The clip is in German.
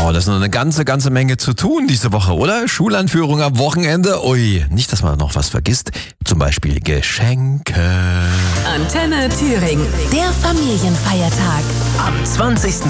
Oh, das ist noch eine ganze Menge zu tun diese Woche, oder? Schulanführung am Wochenende. Ui, nicht, dass man noch was vergisst. Zum Beispiel Geschenke. Antenne Thüringen, der Familienfeiertag. Am 20.